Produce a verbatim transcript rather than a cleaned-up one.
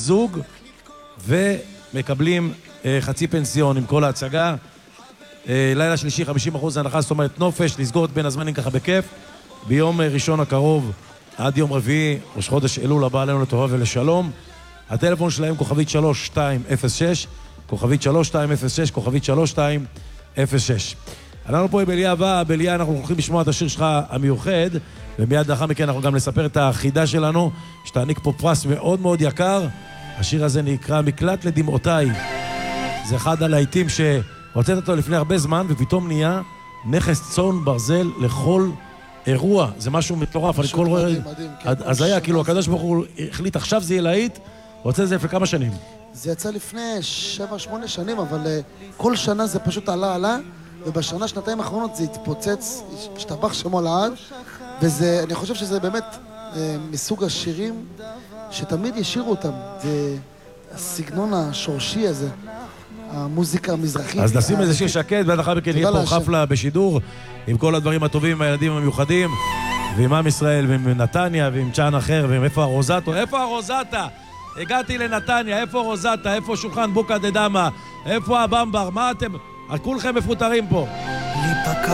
זוג, ומקבלים אה, חצי פנסיון עם כל ההצגה. אה, לילה שלישי חמישים אחוז הנחה, זאת אומרת נופש, לסגור את בין הזמנים ככה בכיף. ביום אה, ראשון הקרוב, עד יום רביעי, ראש חודש אלול הבא עלינו לטובה ולשלום. הטלפון שלהם כוכבית שלוש שתיים אפס שש, כוכבית שלוש שתיים אפס שש, כוכבית שלוש שתיים אפס שש. אנחנו פה עם אליה הבא, באליה אנחנו הולכים לשמוע את השיר שלך המיוחד, ומיד לאחר מכן אנחנו גם נספר את החידה שלנו, שתעניק פה פרס מאוד מאוד יקר. השיר הזה נקרא מקלט לדמעותיי. זה אחד הלהיטים שהוצאת אותו לפני הרבה זמן, ופתאום נהיה נכס צאן ברזל לכל אירוע. זה משהו מטורף, אני כל רואה... אז היה, כאילו הקדוש ברוך הוא החליט, עכשיו זה יהיה להיט, הוצא את זה לפני כמה שנים. זה יצא לפני שבע, שמונה שנים, אבל כל שנה זה פשוט עלה, עלה, ובשנה, שנתיים האחרונות זה התפוצץ, השתבח שמו לעד, וזה, אני חושב שזה באמת מסוג השירים שתמיד ישירו אותם. זה הסגנון השורשי הזה, המוזיקה המזרחית. אז נשים איזה שיר שקט, ועד אחר מכן יהיה פה חפלה בשידור, עם כל הדברים הטובים, עם הילדים המיוחדים, ועם עם ישראל, ועם נתניה, ועם צ'אן אחר, ועם איפה הרוזטו, איפה הרוזטה? הגעתי לנתניה, איפה רוזטה, איפה שולחן בוקה דדמה, איפה הבמבר, מה אתם... כולכם מפוטרים פה. להיפקע